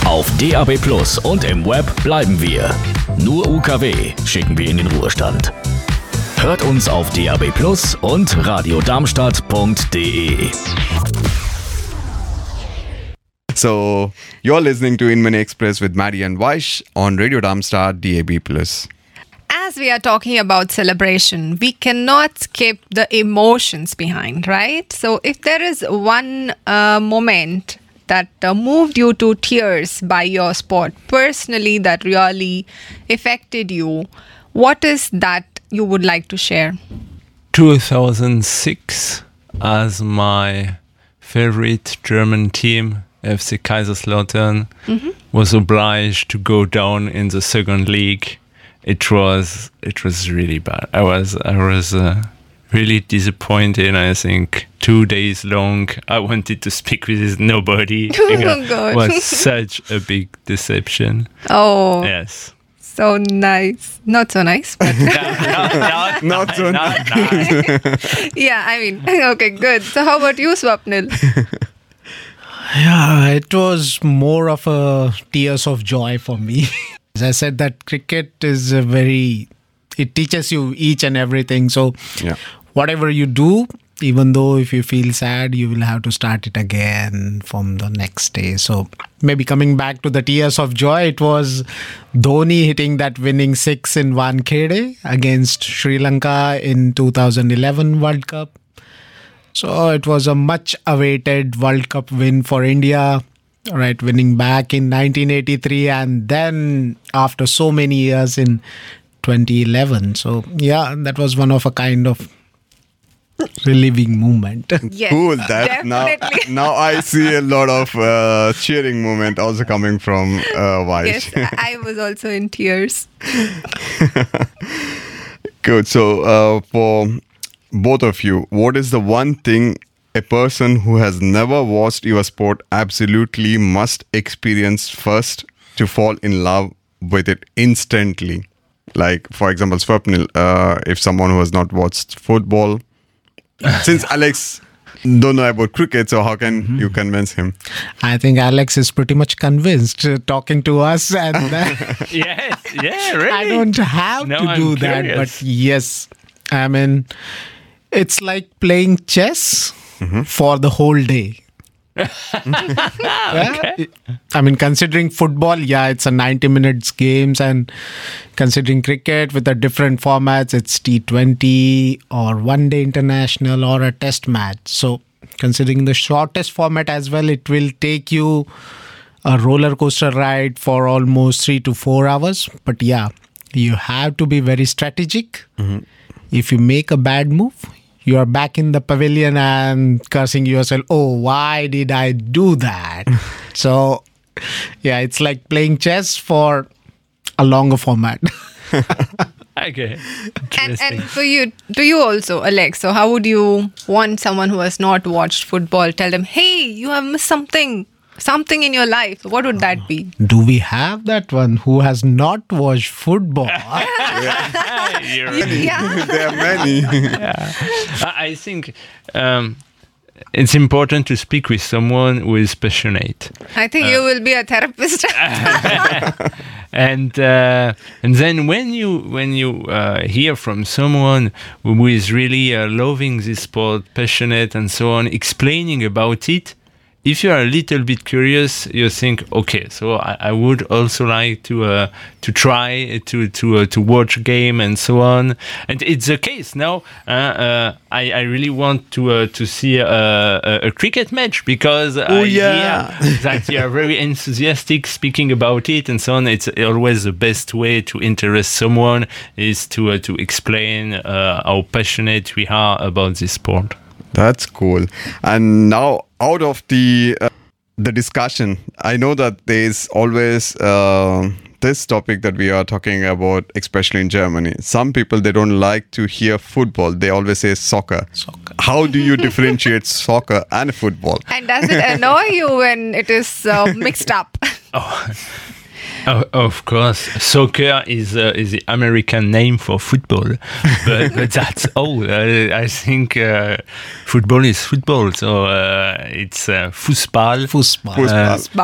Auf DAB+ und im Web bleiben wir. Nur UKW schicken wir in den Ruhestand. Hört uns auf DAB+ und radiodarmstadt.de. So, you're listening to Inmani Express with Maddie and Vaish on Radio Darmstadt DAB+. As we are talking about celebration, we cannot skip the emotions behind, right? So if there is one moment that moved you to tears by your sport, personally, that really affected you, what is that you would like to share? 2006, as my favorite German team, FC Kaiserslautern, was obliged to go down in the second league. It was really bad. I was really disappointed. I think 2 days long I wanted to speak with nobody. It was such a big deception. Oh, yes. So nice. Not so nice, but Not so nice. yeah, I mean, okay, good. So how about you, Swapnil? Yeah, it was more of a tears of joy for me. As I said, that cricket is it teaches you each and everything. So whatever you do, even though if you feel sad, you will have to start it again from the next day. So maybe coming back to the tears of joy, it was Dhoni hitting that winning six in Wankhede against Sri Lanka in 2011 World Cup. So it was a much awaited World Cup win for India, right? Winning back in 1983 and then after so many years in 2011. So yeah, that was one of a kind of relieving moment. Yes, Cool. That definitely. now I see a lot of cheering movement also coming from Vaish. Yes, I was also in tears. Good. So for both of you, what is the one thing a person who has never watched your sport absolutely must experience first to fall in love with it instantly? Like, for example, Swapnil, if someone who has not watched football, since Alex don't know about cricket, so how can you convince him? I think Alex is pretty much convinced talking to us, and Yes, yeah, really. I don't have No, to I'm do that, curious. but yes, I mean, it's like playing chess for the whole day. Yeah? I mean, considering football, it's a 90 minutes games, and considering cricket with the different formats, it's T20 or one day international or a test match. So considering the shortest format as well, it will take you a roller coaster ride for almost 3 to 4 hours. But yeah, you have to be very strategic. If you make a bad move, you are back in the pavilion and cursing yourself, oh, why did I do that? So, yeah, it's like playing chess for a longer format. Okay. And for you, to you also, Alex, so how would you want someone who has not watched football, tell them, hey, you have missed something in your life? What would that be? Do we have that one who has not watched football? You're right. Yeah. There are many. I think it's important to speak with someone who is passionate. I think you will be a therapist. And then when you hear from someone who is really loving this sport, passionate and so on, explaining about it, if you are a little bit curious, you think, okay, so I would also like to try to watch a game and so on. And it's the case now. I really want to see a cricket match because I hear that you are very enthusiastic speaking about it and so on. It's always the best way to interest someone is to explain how passionate we are about this sport. That's cool. And now, out of the discussion, I know that there's always this topic that we are talking about, especially in Germany. Some people, they don't like to hear football. They always say soccer. How do you differentiate soccer and football? And does it annoy you when it is mixed up? Of course, soccer is the American name for football, but that's all. I think football is football, so it's Fußball. Fußball. Fußball.